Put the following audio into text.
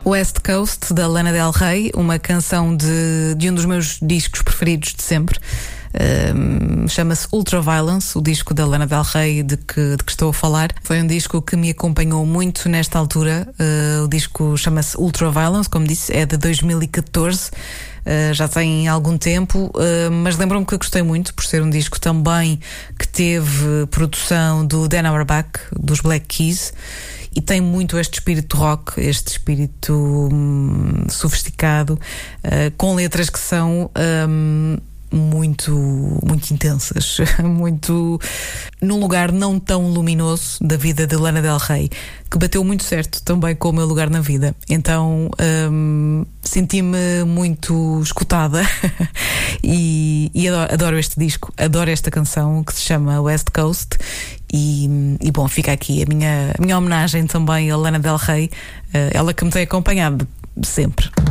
West Coast, da Lana Del Rey, uma canção de um dos meus discos preferidos de sempre. Chama-se Ultraviolence, o disco da Lana Del Rey de que estou a falar. Foi um disco que me acompanhou muito nesta altura. O disco chama-se Ultraviolence, como disse, é de 2014. Já tem algum tempo, mas lembro-me que gostei muito por ser um disco também que teve produção do Dan Auerbach, dos Black Keys, e tem muito este espírito rock, este espírito sofisticado, com letras que são muito intensas, muito num lugar não tão luminoso da vida de Lana Del Rey, que bateu muito certo também com o meu lugar na vida. Então senti-me muito escutada e adoro este disco, adoro esta canção que se chama West Coast. E bom, fica aqui a minha homenagem também a Lana Del Rey, ela que me tem acompanhado sempre.